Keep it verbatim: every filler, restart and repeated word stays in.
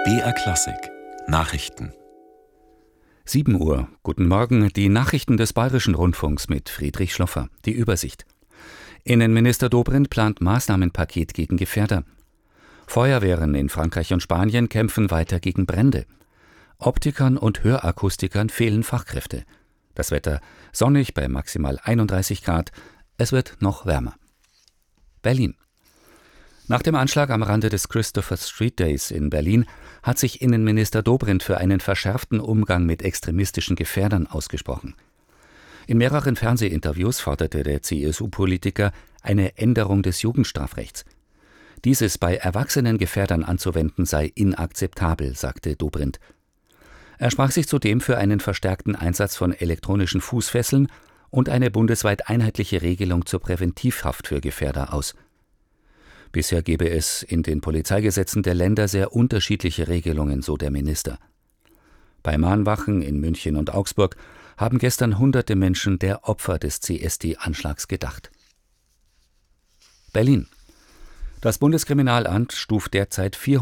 B R Klassik Nachrichten. sieben Uhr. Guten Morgen. Die Nachrichten des Bayerischen Rundfunks mit Friedrich Schloffer. Die Übersicht. Innenminister Dobrindt plant Maßnahmenpaket gegen Gefährder. Feuerwehren in Frankreich und Spanien kämpfen weiter gegen Brände. Optikern und Hörakustikern fehlen Fachkräfte. Das Wetter sonnig bei maximal einunddreißig Grad. Es wird noch wärmer. Berlin. Nach dem Anschlag am Rande des Christopher Street Days in Berlin hat sich Innenminister Dobrindt für einen verschärften Umgang mit extremistischen Gefährdern ausgesprochen. In mehreren Fernsehinterviews forderte der C S U-Politiker eine Änderung des Jugendstrafrechts. Dieses bei erwachsenen Gefährdern anzuwenden sei inakzeptabel, sagte Dobrindt. Er sprach sich zudem für einen verstärkten Einsatz von elektronischen Fußfesseln und eine bundesweit einheitliche Regelung zur Präventivhaft für Gefährder aus. Bisher gebe es in den Polizeigesetzen der Länder sehr unterschiedliche Regelungen, so der Minister. Bei Mahnwachen in München und Augsburg haben gestern hunderte Menschen der Opfer des C S D-Anschlags gedacht. Berlin. Das Bundeskriminalamt stuft derzeit vierhundert